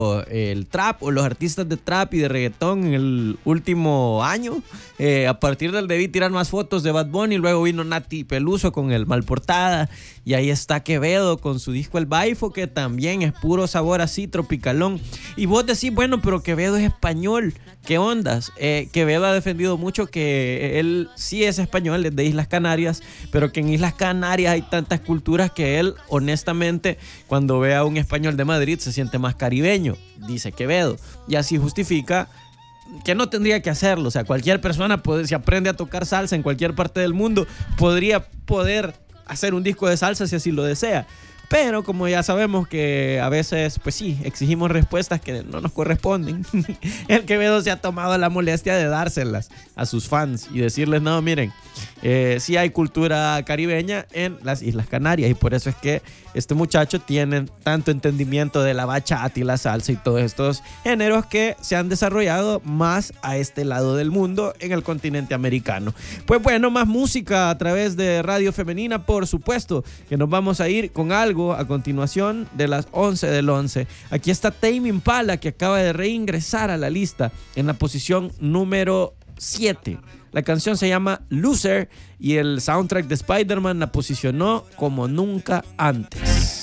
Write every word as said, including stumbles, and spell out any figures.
el trap o los artistas de trap y de reggaetón en el último año. Eh, a partir del debí tirar más fotos de Bad Bunny, luego vino Nati Peluso con el Malportada, y ahí está Quevedo con su disco El Baifo, que también es puro sabor así, tropicalón. Y vos decís, bueno, pero Quevedo es español, ¿qué ondas? Eh, Quevedo ha defendido mucho que él sí es español, es de Islas Canarias, pero que en Islas Canarias hay tantas culturas que él, honestamente, cuando ve a un español de Madrid, se siente más caribeño, dice Quevedo, y así justifica que no tendría que hacerlo. O sea, cualquier persona puede, si aprende a tocar salsa en cualquier parte del mundo, podría poder hacer un disco de salsa si así lo desea. Pero como ya sabemos que a veces, pues sí, exigimos respuestas que no nos corresponden, el Quevedo se ha tomado la molestia de dárselas a sus fans y decirles, no, miren, eh, sí hay cultura caribeña en las Islas Canarias, y por eso es que este muchacho tiene tanto entendimiento de la bachata y la salsa y todos estos géneros que se han desarrollado más a este lado del mundo, en el continente americano. Pues bueno, más música a través de Radio Femenina, por supuesto, que nos vamos a ir con algo a continuación de las once del once. Aquí está Tame Impala, que acaba de reingresar a la lista en la posición número siete. La canción se llama Loser y el soundtrack de Spider-Man la posicionó como nunca antes.